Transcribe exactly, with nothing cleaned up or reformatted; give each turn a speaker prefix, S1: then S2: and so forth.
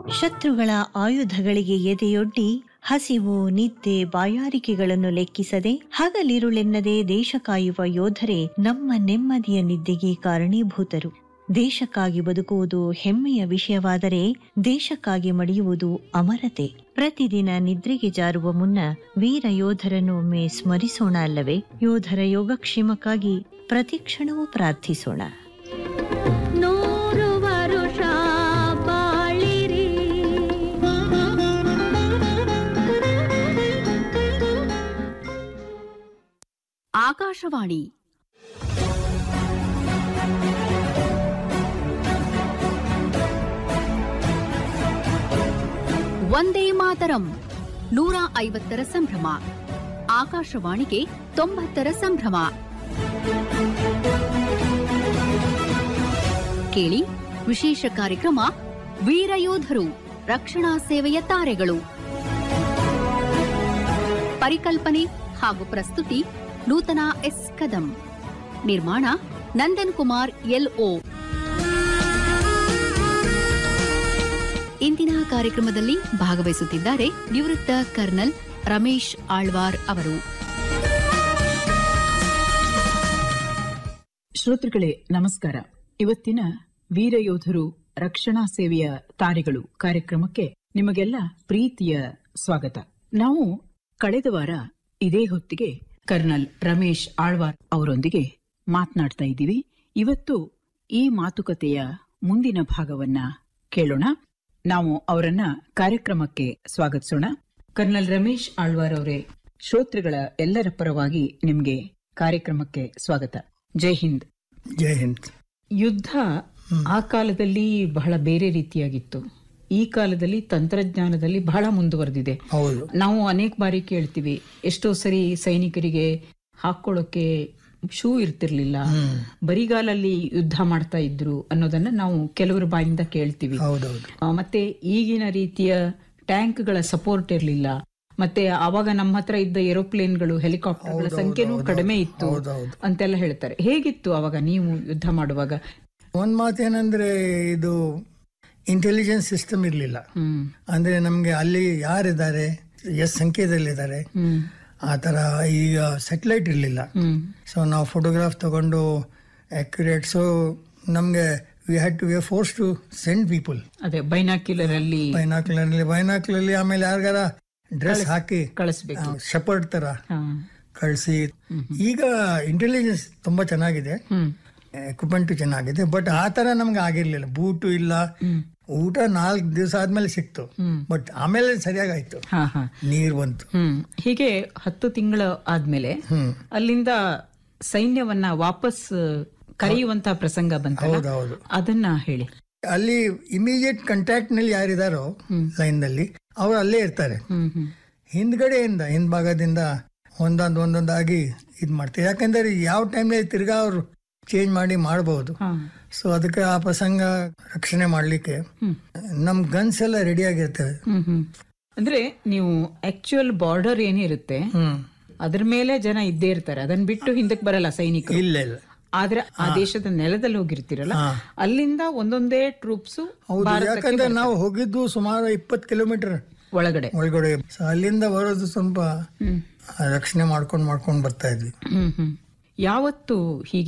S1: ಶತ್ರುಗಳ ಆಯುಧಗಳಿಗೆ ಎದೆಯೊಡ್ಡಿ ಹಸಿವು ನಿದ್ದೆ ಬಾಯಾರಿಕೆಗಳನ್ನು ಲೆಕ್ಕಿಸದೆ ಹಗಲಿರುಳೆನ್ನದೆ ದೇಶ ಕಾಯುವ ಯೋಧರೇ ನಮ್ಮ ನೆಮ್ಮದಿಯ ನಿದ್ದೆಗೆ ಕಾರಣೀಭೂತರು. ದೇಶಕ್ಕಾಗಿ ಬದುಕುವುದು ಹೆಮ್ಮೆಯ ವಿಷಯವಾದರೆ ದೇಶಕ್ಕಾಗಿ ಮಡಿಯುವುದು ಅಮರತೆ. ಪ್ರತಿದಿನ ನಿದ್ರೆಗೆ ಜಾರುವ ಮುನ್ನ ವೀರ ಯೋಧರನ್ನು ಒಮ್ಮೆ ಸ್ಮರಿಸೋಣ ಅಲ್ಲವೇ? ಯೋಧರ ಯೋಗಕ್ಷೇಮಕ್ಕಾಗಿ ಪ್ರತಿಕ್ಷಣವೂ ಪ್ರಾರ್ಥಿಸೋಣ.
S2: ಆಕಾಶವಾಣಿ ವಂದೇ ಮಾತರಂ ನೂರ ಐವತ್ತರ ಸಂಭ್ರಮ. ಆಕಾಶವಾಣಿಗೆ ತೊಂಬತ್ತರ ಸಂಭ್ರಮ. ಕೇಳಿ ವಿಶೇಷ ಕಾರ್ಯಕ್ರಮ ವೀರಯೋಧರು ರಕ್ಷಣಾ ಸೇವೆಯ ತಾರೆಗಳು. ಪರಿಕಲ್ಪನೆ ಹಾಗೂ ಪ್ರಸ್ತುತಿ ನೂತನ ಎಸ್ ಕದಂ. ನಿರ್ಮಾಣ ನಂದನ್ ಕುಮಾರ್ ಎಲ್ಒ. ಇಂದಿನ ಕಾರ್ಯಕ್ರಮದಲ್ಲಿ ಭಾಗವಹಿಸುತ್ತಿದ್ದಾರೆ ನಿವೃತ್ತ ಕರ್ನಲ್ ರಮೇಶ್ ಆಳ್ವಾರ್ ಅವರು.
S3: ಶ್ರೋತೃಗಳೇ ನಮಸ್ಕಾರ. ಇವತ್ತಿನ ವೀರಯೋಧರು ರಕ್ಷಣಾ ಸೇವೆಯ ತಾರೆಗಳು ಕಾರ್ಯಕ್ರಮಕ್ಕೆ ನಿಮಗೆಲ್ಲ ಪ್ರೀತಿಯ ಸ್ವಾಗತ. ನಾವು ಕಳೆದ ವಾರ ಇದೇ ಹೊತ್ತಿಗೆ ಕರ್ನಲ್ ರಮೇಶ್ ಆಳ್ವಾರ್ ಅವರೊಂದಿಗೆ ಮಾತನಾಡ್ತಾ ಇದ್ದೀವಿ. ಇವತ್ತು ಈ ಮಾತುಕತೆಯ ಮುಂದಿನ ಭಾಗವನ್ನ ಕೇಳೋಣ. ನಾವು ಅವರನ್ನ ಕಾರ್ಯಕ್ರಮಕ್ಕೆ ಸ್ವಾಗತಿಸೋಣ. ಕರ್ನಲ್ ರಮೇಶ್ ಆಳ್ವಾರ್ ಅವರೇ, ಶ್ರೋತೃಗಳ ಎಲ್ಲರ ಪರವಾಗಿ ನಿಮ್ಗೆ ಕಾರ್ಯಕ್ರಮಕ್ಕೆ ಸ್ವಾಗತ. ಜೈ ಹಿಂದ್.
S4: ಜೈ ಹಿಂದ್.
S3: ಯುದ್ಧ ಆ ಕಾಲದಲ್ಲಿ ಬಹಳ ಬೇರೆ ರೀತಿಯಾಗಿತ್ತು. ಈ ಕಾಲದಲ್ಲಿ ತಂತ್ರಜ್ಞಾನದಲ್ಲಿ ಬಹಳ ಮುಂದುವರೆದಿದೆ.
S4: ಹೌದು.
S3: ನಾವು ಅನೇಕ ಬಾರಿ ಕೇಳ್ತೀವಿ, ಎಷ್ಟೋ ಸರಿ ಸೈನಿಕರಿಗೆ ಹಾಕೊಳ್ಳೋಕೆ ಶೂ ಇರ್ತಿರ್ಲಿಲ್ಲ, ಬರಿಗಾಲಲ್ಲಿ ಯುದ್ಧ ಮಾಡ್ತಾ ಇದ್ರು ಅನ್ನೋದನ್ನ ನಾವು ಕೆಲವರ ಬಾಯಿಂದ ಕೇಳ್ತೀವಿ. ಮತ್ತೆ ಈಗಿನ ರೀತಿಯ ಟ್ಯಾಂಕ್ಗಳ ಸಪೋರ್ಟ್ ಇರ್ಲಿಲ್ಲ. ಮತ್ತೆ ಆವಾಗ ನಮ್ಮ ಹತ್ರ ಇದ್ದ ಏರೋಪ್ಲೇನ್ಗಳು ಹೆಲಿಕಾಪ್ಟರ್ಗಳ ಸಂಖ್ಯೆನೂ ಕಡಿಮೆ ಇತ್ತು ಅಂತೆಲ್ಲ ಹೇಳ್ತಾರೆ. ಹೇಗಿತ್ತು ಅವಾಗ ನೀವು ಯುದ್ಧ ಮಾಡುವಾಗ?
S4: ಒಂದ್ ಮಾತೇನಂದ್ರೆ, ಇದು ಇಂಟೆಲಿಜೆನ್ಸ್ ಸಿಸ್ಟಮ್ ಇರ್ಲಿಲ್ಲ. ಅಂದ್ರೆ ನಮ್ಗೆ ಅಲ್ಲಿ ಯಾರಿದ್ದಾರೆ, ಎಷ್ಟು ಸಂಖ್ಯೆದಲ್ಲಿದ್ದಾರೆ ಆ ತರ. ಈಗ ಸ್ಯಾಟಲೈಟ್ ಇರ್ಲಿಲ್ಲ. ಸೊ ನಾವು ಫೋಟೋಗ್ರಾಫ್ ತಗೊಂಡು ಅಕ್ಯುರೇಟ್, ಸೊ ನಮ್ಗೆ we had to we are force to send people.
S3: ಅದೇ ಬೈನಾಕ್ಯುಲರ್ ಅಲ್ಲಿ
S4: ಬೈನಾಕ್ಯುಲರ್ ಅಲ್ಲಿ ಬೈನಾಕ್ಯುಲರ್ ಅಲ್ಲಿ ಆಮೇಲೆ ಯಾರಿಗಾರ ಡ್ರೆಸ್ ಹಾಕಿ
S3: ಕಳಿಸ್ಬೇಕು,
S4: ಶೆಪರ್ಡ್ ತರ ಕಳಿಸಿ. ಈಗ ಇಂಟೆಲಿಜೆನ್ಸ್ ತುಂಬಾ ಚೆನ್ನಾಗಿದೆ, ಎಕ್ವಿಪ್ಮೆಂಟ್ ಚೆನ್ನಾಗಿದೆ, ಬಟ್ ಆ ತರ ನಮ್ಗೆ ಆಗಿರ್ಲಿಲ್ಲ. ಬೂಟು ಇಲ್ಲ, ಊಟ ನಾಲ್ಕು ದಿವಸ ಆದ್ಮೇಲೆ ಸಿಕ್ತು, ಬಟ್ ಆಮೇಲೆ ಸರಿಯಾಗಾಯ್ತು, ನೀರ್ ಬಂತು.
S3: ಹೀಗೆ ಹತ್ತು ತಿಂಗಳು ಆದ್ಮೇಲೆ ಅಲ್ಲಿಂದ ಸೈನ್ಯವನ್ನ ವಾಪಸ್ ಕರೆಯುವಂತ ಪ್ರಸಂಗ ಬಂತ. ಅದನ್ನ ಹೇಳಿ.
S4: ಅಲ್ಲಿ ಇಮಿಡಿಯೇಟ್ ಕಾಂಟ್ಯಾಕ್ಟ್ ನಲ್ಲಿ ಯಾರಿದಾರೋ ಲೈನ್ ನಲ್ಲಿ ಅವ್ರು ಅಲ್ಲೇ ಇರ್ತಾರೆ. ಹಿಂದ್ಗಡೆಯಿಂದ ಹಿಂದ್ಭಾಗದಿಂದ ಒಂದೊಂದ್ ಒಂದೊಂದಾಗಿ ಇದ್ ಮಾಡ್ತಾರೆ. ಯಾಕಂದ್ರೆ ಯಾವ ಟೈಮ್ನಲ್ಲಿ ತಿರ್ಗಾ ಅವ್ರು ಚೇಂಜ್ ಮಾಡಿ ಮಾಡಬಹುದು. ಸೊ ಅದಕ್ಕೆ ಆ ಪ್ರಸಂಗ ರಕ್ಷಣೆ ಮಾಡ್ಲಿಕ್ಕೆ ನಮ್ ಗನ್ಸ್ ಎಲ್ಲ ರೆಡಿ ಆಗಿರ್ತವೆ.
S3: ಅಂದ್ರೆ ನೀವು ಆಕ್ಚುಯಲ್ ಬಾರ್ಡರ್ ಏನಿರುತ್ತೆ ಅದ್ರ ಮೇಲೆ ಜನ ಇದ್ದೇ ಇರ್ತಾರೆ, ಅದನ್ನ ಬಿಟ್ಟು ಹಿಂದಕ್ಕೆ ಬರಲ್ಲ ಸೈನಿಕರು.
S4: ಇಲ್ಲ ಇಲ್ಲ.
S3: ಆದ್ರೆ ಆ ದೇಶದ ನೆಲದಲ್ಲಿ ಹೋಗಿರ್ತೀರಲ್ಲ, ಅಲ್ಲಿಂದ ಒಂದೊಂದೇ ಟ್ರೂಪ್ಸ್.
S4: ಯಾಕಂದ್ರೆ ನಾವು ಹೋಗಿದ್ದು ಸುಮಾರು ಇಪ್ಪತ್ತು ಕಿಲೋಮೀಟರ್
S3: ಒಳಗಡೆ
S4: ಒಳಗಡೆ. ಸೊ ಅಲ್ಲಿಂದ ಬರೋದು ಸ್ವಲ್ಪ ರಕ್ಷಣೆ ಮಾಡ್ಕೊಂಡ್ ಮಾಡ್ಕೊಂಡ್ ಬರ್ತಾ ಇದ್ವಿ.
S3: ಯಾವತ್ತು ಹೀಗೆ